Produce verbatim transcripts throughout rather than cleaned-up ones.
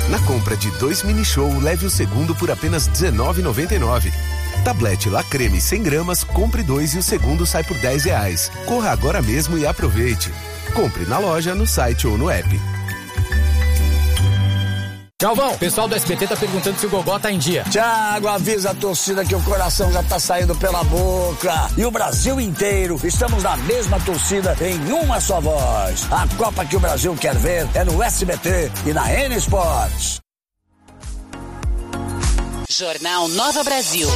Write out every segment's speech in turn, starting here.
Na compra de dois mini show, leve o segundo por apenas dezenove reais e noventa e nove centavos. Tablete La Creme cem gramas, compre dois e o segundo sai por dez reais. Corra agora mesmo e aproveite. Compre na loja, no site ou no app. Galvão, o pessoal do S B T tá perguntando se o Gogó tá em dia. Thiago, avisa a torcida que o coração já tá saindo pela boca. E o Brasil inteiro, estamos na mesma torcida, em uma só voz. A Copa que o Brasil quer ver é no S B T e na N Sports. Jornal Nova Brasil.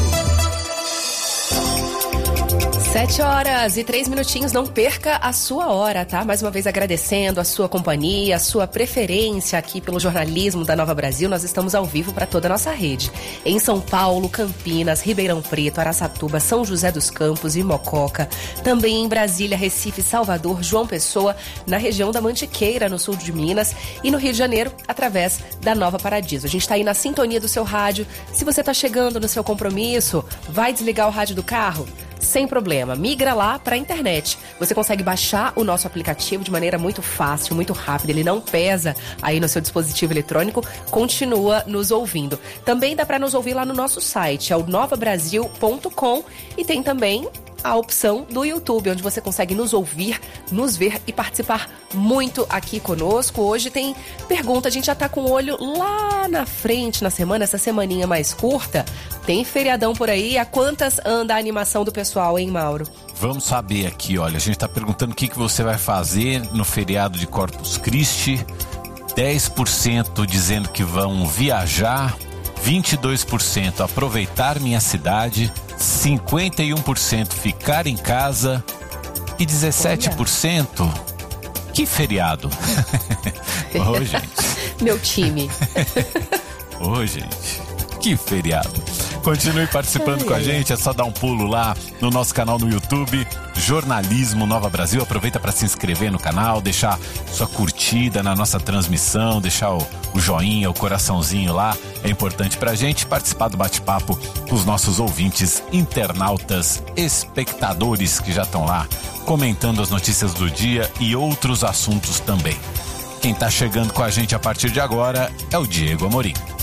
Sete horas e três minutinhos, não perca a sua hora, tá? Mais uma vez agradecendo a sua companhia, a sua preferência aqui pelo jornalismo da Nova Brasil. Nós estamos ao vivo para toda a nossa rede. Em São Paulo, Campinas, Ribeirão Preto, Araçatuba, São José dos Campos e Mococa. Também em Brasília, Recife, Salvador, João Pessoa, na região da Mantiqueira, no sul de Minas. E no Rio de Janeiro, através da Nova Paradiso. A gente está aí na sintonia do seu rádio. Se você está chegando no seu compromisso, vai desligar o rádio do carro? Sem problema, migra lá para a internet. Você consegue baixar o nosso aplicativo de maneira muito fácil, muito rápida. Ele não pesa aí no seu dispositivo eletrônico. Continua nos ouvindo. Também dá para nos ouvir lá no nosso site, é o nova brasil ponto com, e tem também a opção do YouTube, onde você consegue nos ouvir, nos ver e participar muito aqui conosco. Hoje tem pergunta, a gente já tá com o olho lá na frente na semana, essa semaninha mais curta. Tem feriadão por aí, a quantas anda a animação do pessoal, hein, Mauro? Vamos saber aqui, olha, a gente tá perguntando o que, que você vai fazer no feriado de Corpus Christi. dez por cento dizendo que vão viajar, vinte e dois por cento aproveitar minha cidade, cinquenta e um por cento ficar em casa e dezessete por cento Olha. Que feriado. Ô, gente. Meu time. Ô, gente, que feriado. Continue participando com a gente, é só dar um pulo lá no nosso canal no YouTube, Jornalismo Nova Brasil. Aproveita para se inscrever no canal, deixar sua curtida na nossa transmissão, deixar o, o joinha, o coraçãozinho lá. É importante pra gente participar do bate-papo com os nossos ouvintes, internautas, espectadores que já estão lá comentando as notícias do dia e outros assuntos também. Quem tá chegando com a gente a partir de agora é o Diego Amorim.